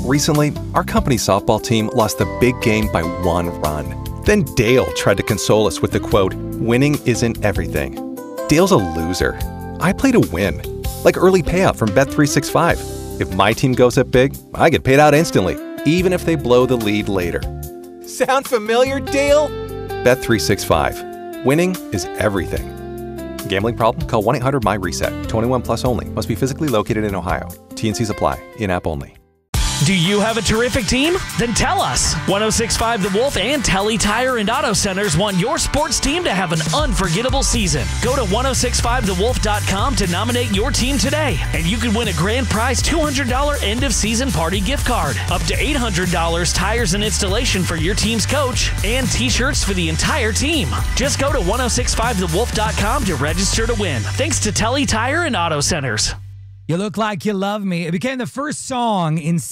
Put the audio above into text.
Recently, our company's softball team lost the big game by 1 run. Then Dale tried to console us with the quote, "Winning isn't everything." Dale's a loser. I play to win. Like early payout from Bet365. If my team goes up big, I get paid out instantly, even if they blow the lead later. Sound familiar, Dale? Bet365. Winning is everything. Gambling problem? Call 1-800-MY-RESET. 21 plus only. Must be physically located in Ohio. T&Cs apply. In-app only. Do you have a terrific team? Then tell us. 106.5 The Wolf and Telly Tire and Auto Centers want your sports team to have an unforgettable season. Go to 1065thewolf.com to nominate your team today, and you can win a grand prize $200 end-of-season party gift card, up to $800 tires and installation for your team's coach, and T-shirts for the entire team. Just go to 1065thewolf.com to register to win. Thanks to Telly Tire and Auto Centers. You Look Like You Love Me. It became the first song in